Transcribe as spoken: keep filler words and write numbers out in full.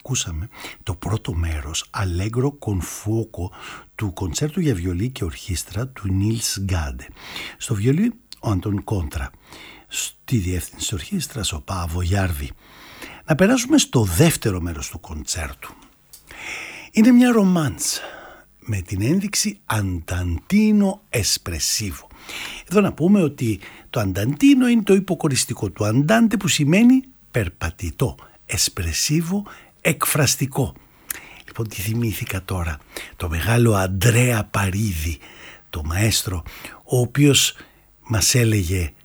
ακούσαμε το πρώτο μέρος Allegro con fuoco του κοντσέρτου για βιολί και ορχήστρα του Νίλς Γκάντε. Στο βιολί ο Αντών Κόντρα, στη διεύθυνση ορχήστρας ο Παύο Γιάρβη. Να περάσουμε στο δεύτερο μέρος του κοντσέρτου. Είναι μια ρομάντσα με την ένδειξη Ανταντίνο Εσπρεσίβο. Εδώ να πούμε ότι το Ανταντίνο είναι το υποκοριστικό του Αντάντε που σημαίνει περπατητό, εσπρεσίβο, εκφραστικό. Λοιπόν, τι θυμήθηκα τώρα, το μεγάλο Αντρέα Παρίδη, το μαέστρο, ο οποίος μας έλεγε